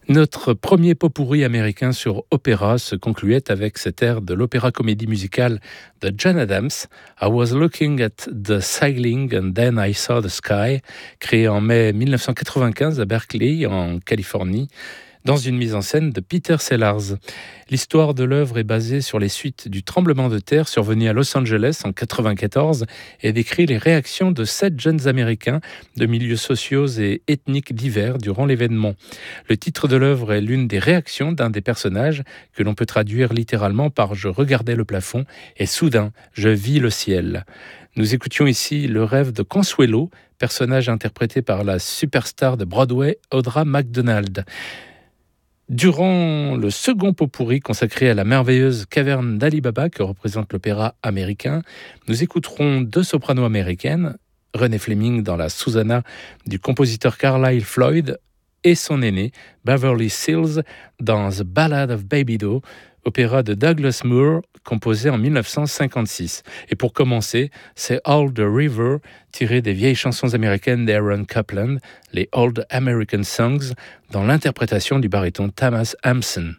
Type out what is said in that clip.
Notre premier pot-pourri américain sur opéra se concluait avec cet air de l'opéra-comédie musicale de John Adams, I Was Looking at the Ceiling and Then I Saw the Sky, créé en mai 1995 à Berkeley, en Californie, dans une mise en scène de Peter Sellars. L'histoire de l'œuvre est basée sur les suites du tremblement de terre survenu à Los Angeles en 1994 et décrit les réactions de 7 jeunes Américains de milieux sociaux et ethniques divers durant l'événement. Le titre de l'œuvre est l'une des réactions d'un des personnages que l'on peut traduire littéralement par « Je regardais le plafond et soudain, je vis le ciel ». Nous écoutions ici le rêve de Consuelo, personnage interprété par la superstar de Broadway Audra McDonald. Durant le second pot-pourri consacré à la merveilleuse caverne d'Ali Baba que représente l'opéra américain, nous écouterons 2 sopranos américaines, Renée Fleming dans la Susanna du compositeur Carlyle Floyd et son aîné Beverly Sills dans The Ballad of Baby Doe, opéra de Douglas Moore composé en 1956. Et pour commencer, c'est All the River, tiré des vieilles chansons américaines d'Aaron Copland, les Old American Songs, dans l'interprétation du baryton Thomas Hampson.